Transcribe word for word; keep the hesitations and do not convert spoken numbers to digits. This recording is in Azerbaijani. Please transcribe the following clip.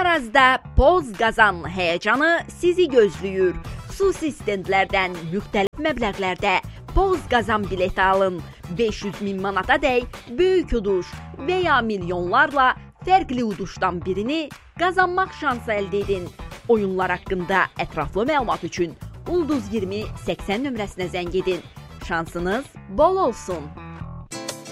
Arazda Poz Qazan həyəcanı sizi gözləyir. Xüsusi stendlərdən müxtəlif məbləğlərdə Poz Qazan bileti alın. beş yüz min manata dək böyük uduş və ya milyonlarla fərqli uduşdan birini qazanmaq şansı əldə edin. Oyunlar haqqında ətraflı məlumat üçün Ulduz iyirmi səksən nömrəsinə zəng edin. Şansınız bol olsun.